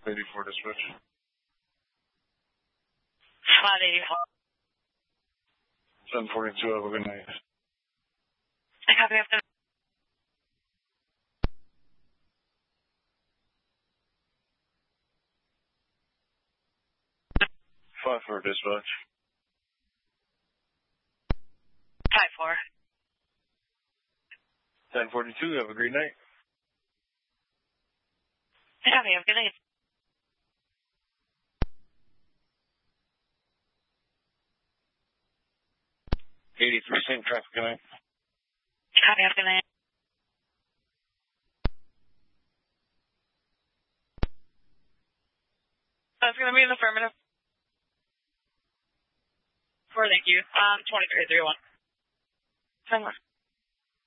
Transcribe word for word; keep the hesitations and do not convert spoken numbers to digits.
eighty-four dispatch. five eighty-four. seven forty-two, have a good night. I copy after. five four dispatch. five four. ten forty-two, have a great night. I copy, have a good night. eighty-three, same traffic, good night. Copy, have a good night. That's going to be an affirmative. Four, thank you. Um, twenty-three, three one. Ten left.